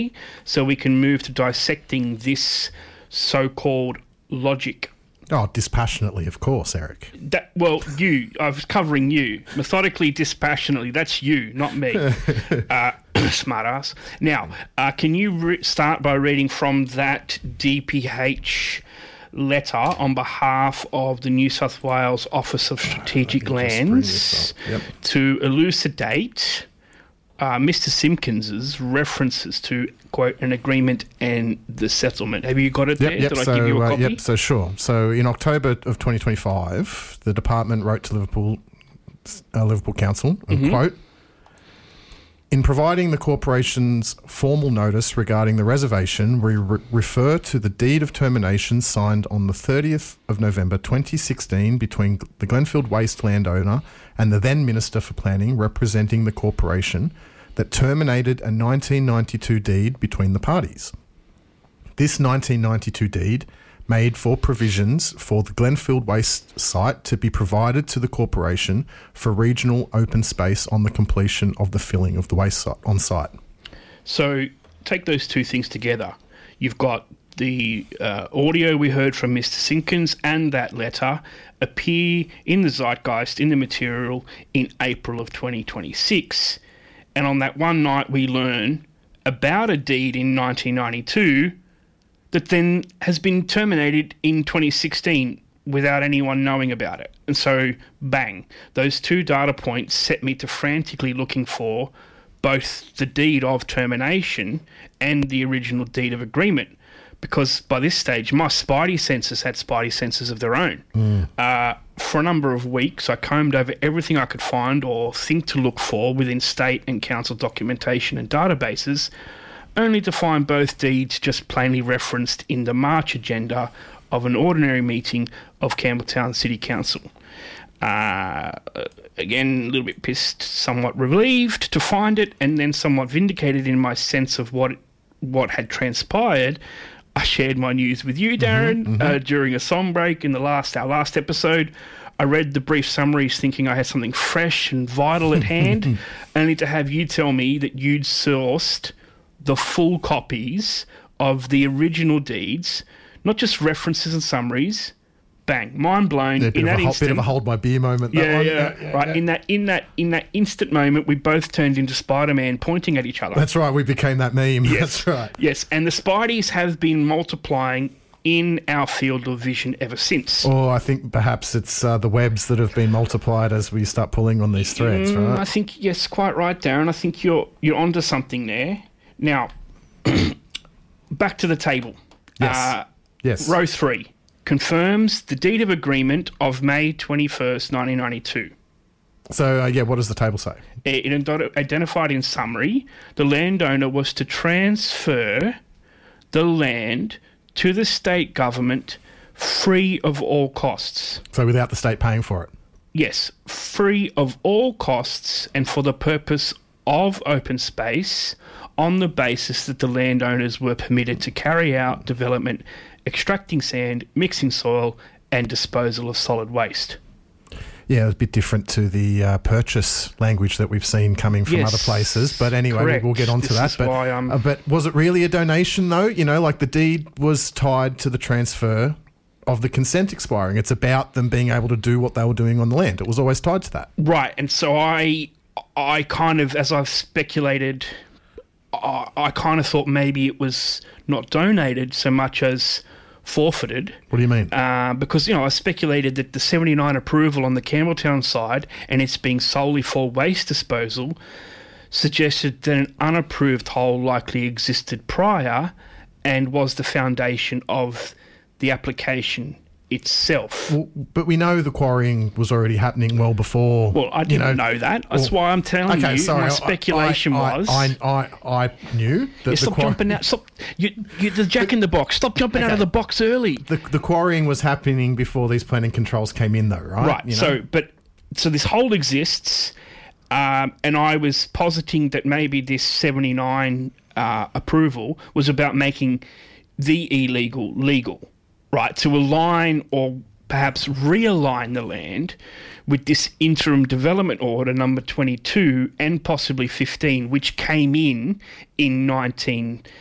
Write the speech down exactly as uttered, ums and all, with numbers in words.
so we can move to dissecting this so-called logic. Oh, dispassionately, of course, Eric. That, well, you. I was covering you. Methodically, dispassionately. That's you, not me. uh, smart ass. Now, uh, can you re- start by reading from that D P H letter on behalf of the New South Wales Office of Strategic uh, Lands yep. to elucidate uh, Mister Simpkins's references to, quote, an agreement and the settlement. Have you got it yep, there? Yep, Did so, I give you a copy? Uh, yep, so sure. So in October of twenty twenty-five, the department wrote to Liverpool, uh, Liverpool Council, and mm-hmm. quote, in providing the corporation's formal notice regarding the reservation, we re- refer to the deed of termination signed on the thirtieth of November twenty sixteen between the Glenfield Waste landowner and the then Minister for Planning representing the corporation that terminated a nineteen ninety-two deed between the parties. This nineteen ninety-two deed made for provisions for the Glenfield Waste site to be provided to the corporation for regional open space on the completion of the filling of the waste site on site. So take those two things together. You've got the uh, audio we heard from Mister Simpkins and that letter appear in the zeitgeist, in the material, in April of twenty twenty-six. And on that one night we learn about a deed in nineteen ninety-two that then has been terminated in twenty sixteen without anyone knowing about it. And so, bang, those two data points set me to frantically looking for both the deed of termination and the original deed of agreement, because by this stage, my spidey senses had spidey senses of their own. Mm. Uh, for a number of weeks, I combed over everything I could find or think to look for within state and council documentation and databases, only to find both deeds just plainly referenced in the March agenda of an ordinary meeting of Campbelltown City Council. Uh, again, a little bit pissed, somewhat relieved to find it, and then somewhat vindicated in my sense of what what had transpired. I shared my news with you, Darren, mm-hmm, mm-hmm. Uh, during a song break in the last our last episode. I read the brief summaries thinking I had something fresh and vital at hand, only to have you tell me that you'd sourced the full copies of the original deeds, not just references and summaries. Bang, mind blown. Yeah, a bit, in of that a, instant, bit of a hold my beer moment. That yeah, one. yeah, yeah, yeah, right. Yeah. In that, in that, in that instant moment, we both turned into Spider-Man, pointing at each other. That's right. We became that meme. Yes. That's right. Yes, and the Spideys have been multiplying in our field of vision ever since. Or I think perhaps it's uh, the webs that have been multiplied as we start pulling on these threads, mm, right? I think yes, quite right, Darren. I think you're you're onto something there. Now, back to the table. Yes. Uh, yes. Row three confirms the deed of agreement of May twenty-first, nineteen ninety-two. So, uh, yeah, what does the table say? It, it identified in summary, the landowner was to transfer the land to the state government free of all costs. So without the state paying for it? Yes, free of all costs and for the purpose of open space, on the basis that the landowners were permitted to carry out development, extracting sand, mixing soil and disposal of solid waste. Yeah, it's a bit different to the uh, purchase language that we've seen coming from yes, other places. But anyway, correct. we'll get on to this that. Is but, why I'm... uh, but was it really a donation, though? You know, like the deed was tied to the transfer of the consent expiring. It's about them being able to do what they were doing on the land. It was always tied to that. Right, and so I, I kind of, as I've speculated, I, I kind of thought maybe it was not donated so much as forfeited. What do you mean? Uh, because, you know, I speculated that the seventy-nine approval on the Campbelltown side, and it's being solely for waste disposal, suggested that an unapproved hole likely existed prior and was the foundation of the application itself. Well, but we know the quarrying was already happening well before. Well, I didn't you know, know that. That's well, why I'm telling okay, you. sorry, My speculation I, I, was. I, I, I knew that Yeah, the stop quar- jumping out. Stop. You, you, the jack in the box. Stop jumping Okay. out of the box early. The, the quarrying was happening before these planning controls came in, though, right? Right. You know? So, but so this hole exists, um, and I was positing that maybe this seventy-nine uh, approval was about making the illegal legal, right? To align or perhaps realign the land with this interim development order number twenty-two and possibly fifteen, which came in in nineteen